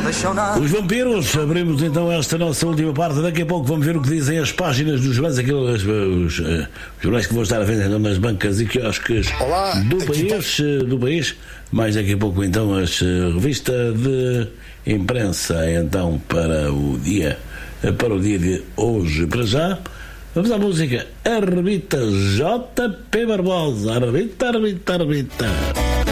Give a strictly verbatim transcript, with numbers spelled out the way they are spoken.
Os vampiros, abrimos então esta nossa última parte. Daqui a pouco vamos ver o que dizem as páginas dos jornais, aqueles os, os jornais que vão estar a vender nas bancas e quiosques Olá, do país, do país. Mais daqui a pouco então as revista de imprensa então para o dia para o dia de hoje. Para já vamos à música. Arbita J P Barbosa. Arbita, arbita, arbita.